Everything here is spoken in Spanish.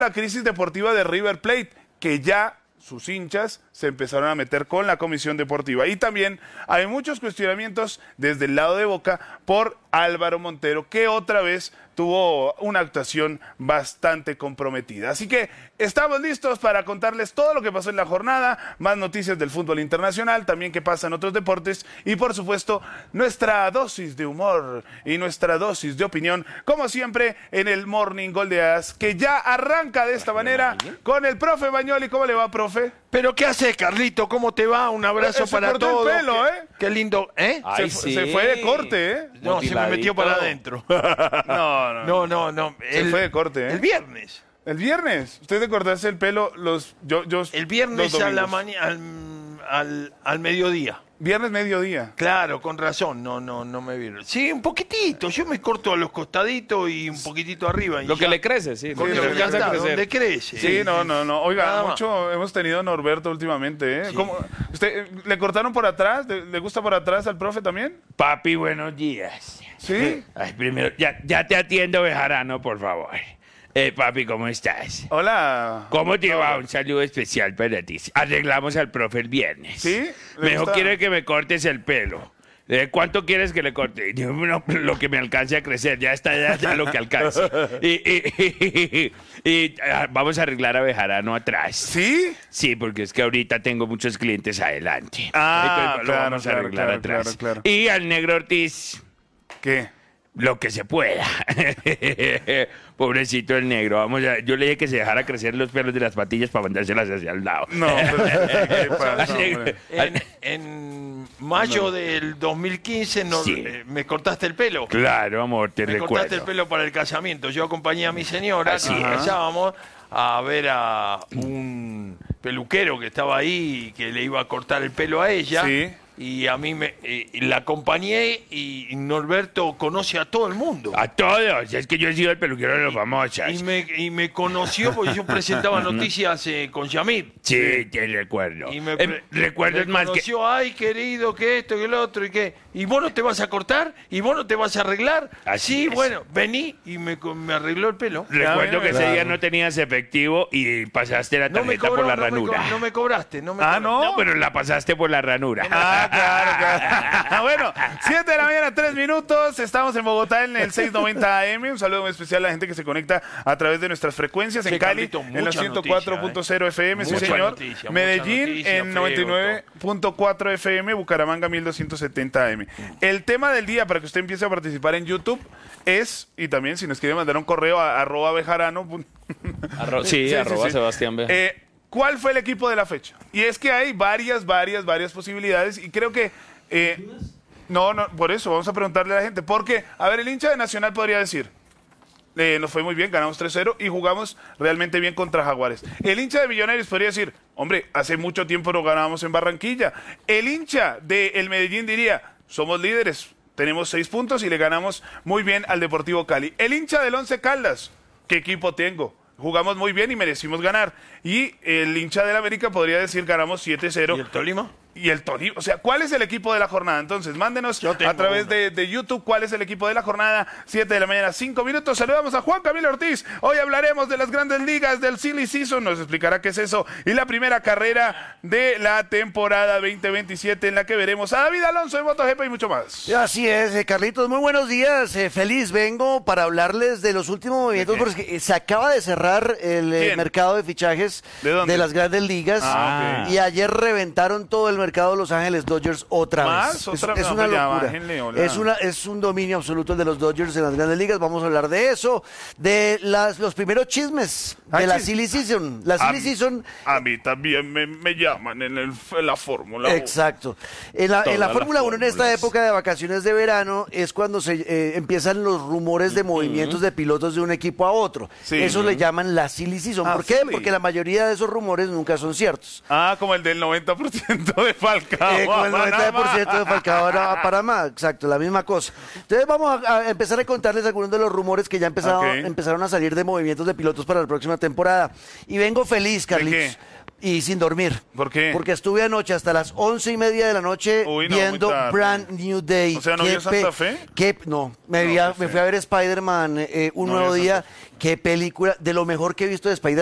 La crisis deportiva de River Plate, que ya sus hinchas se empezaron a meter con la comisión deportiva. Y también hay muchos cuestionamientos desde el lado de Boca por Álvaro Montero, que otra vez tuvo una actuación bastante comprometida. Así que estamos listos para contarles todo lo que pasó en la jornada, más noticias del fútbol internacional, también qué pasa en otros deportes y por supuesto nuestra dosis de humor y nuestra dosis de opinión, como siempre en el Morning Gol de AS, que ya arranca de esta manera con el profe Bagnoli. ¿Cómo le va, profe? ¿Pero qué haces, Carlito? ¿Cómo te va? Un abrazo para todos. El pelo, qué lindo, ¿eh? Ay, se fue de corte, ¿eh? No, se me metió para adentro. No. Se fue de corte, ¿eh? El viernes. ¿El viernes? ¿Usted te cortaste el pelo el viernes los a la mañana, al mediodía. Viernes mediodía. Claro, con razón, no me vieron. Sí, un poquitito, yo me corto a los costaditos y un poquitito arriba. Lo que le crece, sí. Lo que alcanza a crecer. Donde crece. Sí, no. Oiga, mucho hemos tenido a Norberto últimamente, ¿eh? Sí. ¿Cómo? ¿Usted le cortaron por atrás? ¿Le gusta por atrás al profe también? Papi, buenos días. ¿Sí? Ay, primero, ya te atiendo, Bejarano, por favor. Papi, ¿cómo estás? Hola. ¿Cómo te va? Un saludo especial para ti. Arreglamos al profe el viernes. ¿Sí? Mejor quiere que me cortes el pelo. ¿Cuánto quieres que le corte? Yo, no, lo que me alcance a crecer, ya está, ya lo que alcance. Vamos a arreglar a Bejarano atrás. ¿Sí? Sí, porque es que ahorita tengo muchos clientes adelante. Ah, Entonces, lo vamos a arreglar atrás. Claro. Y al negro Ortiz, ¿Qué? lo que se pueda. Pobrecito el negro. Yo le dije que se dejara crecer los pelos de las patillas para mandárselas hacia el lado. No, pero ¿qué pasa, hombre? En mayo del 2015 Sí. me cortaste el pelo. Claro, amor, te Me recuerdo. cortaste el pelo para el casamiento. Yo acompañé a mi señora, Así que es. casábamos, a ver a un peluquero que estaba ahí y que le iba a cortar el pelo a ella. Sí. Y a mí la acompañé y Norberto conoce a todo el mundo. A todos. Es que yo he sido el peluquero de los famosos. Y me conoció porque yo presentaba noticias con Yamid. Sí, te recuerdo. Y me recuerdo me es más que... conoció, ay, querido, que esto, que lo otro, y que... ¿Y vos no te vas a cortar? ¿Y vos no te vas a arreglar? Así Sí, es. bueno, vení y me arregló el pelo. Recuerdo que ese claro. día no tenías efectivo y pasaste la No me tarjeta cobró, por la no me ranura. no me cobraste, no me Ah, cobraste. ¿no? No, pero la pasaste por la ranura. Claro. Bueno, 7 de la mañana, 3 minutos. Estamos en Bogotá en el 690 AM. Un saludo muy especial a la gente que se conecta a través de nuestras frecuencias. Sí, En Cali, Carlito, en los mucha 104.0 FM, sí Mucha señor. noticia, Medellín mucha noticia, en 99.4 FM, Bucaramanga 1270 AM. El tema del día para que usted empiece a participar en YouTube es, y también si nos quiere mandar un correo a @bejarano. Sí, arroba Sebastián B. ¿Cuál fue el equipo de la fecha? Y es que hay varias posibilidades y creo que... no, por eso vamos a preguntarle a la gente. Porque, a ver, el hincha de Nacional podría decir, nos fue muy bien, ganamos 3-0 y jugamos realmente bien contra Jaguares. El hincha de Millonarios podría decir, hombre, hace mucho tiempo no ganábamos en Barranquilla. El hincha del Medellín diría, somos líderes, tenemos 6 puntos y le ganamos muy bien al Deportivo Cali. El hincha del Once Caldas, ¿qué equipo tengo? Jugamos muy bien y merecimos ganar. Y el hincha del América podría decir, ganamos 7-0. ¿Y el Tolima? Y el Tolima, o sea, ¿cuál es el equipo de la jornada? Entonces, mándenos Yo tengo a través uno. de YouTube cuál es el equipo de la jornada. 7 de la mañana, 5 minutos. Saludamos a Juan Camilo Ortiz. Hoy hablaremos de las grandes ligas del Silly Season. Nos explicará qué es eso. Y la primera carrera de la temporada 2027 en la que veremos a David Alonso de MotoGP y mucho más. Así es, Carlitos, muy buenos días. Feliz vengo para hablarles de los últimos movimientos porque se acaba de cerrar el ¿Quién? mercado de fichajes ¿De dónde? las grandes ligas. Ah, ok. Y ayer reventaron todo el mercado de Los Ángeles Dodgers otra ¿Más? vez. ¿Otra Es vez? una No, ya, locura. bájenle, hola. Es un dominio absoluto el de los Dodgers en las grandes ligas. Vamos a hablar de eso, de los primeros chismes de la Silly Season. La Silly Season. A mí también me llaman en la Fórmula 1. Exacto. En la Todas Fórmula las 1, en esta fórmulas. época de vacaciones de verano, es cuando se empiezan los rumores de movimientos de pilotos de un equipo a otro. Sí. Eso le llaman la Silly Season. Ah, ¿Por qué? silly. Porque la mayoría de esos rumores nunca son ciertos. Ah, como el del 90% de Falcao. Con el 90% de Panamá. Falcao a Panamá, exacto, la misma cosa. Entonces vamos a empezar a contarles algunos de los rumores que ya Ok. empezaron a salir de movimientos de pilotos para la próxima temporada. Y vengo feliz, Carlitos. qué? y sin dormir. ¿Por qué? Porque estuve anoche hasta las 11:30 de la noche Uy, no, viendo muy tarde. Brand New Day. O sea, ¿no vio Santa Fe? No, No, me fui a ver Spider-Man Un No Nuevo vio Día. Santa Qué película, de lo mejor que he visto de Spider-Man.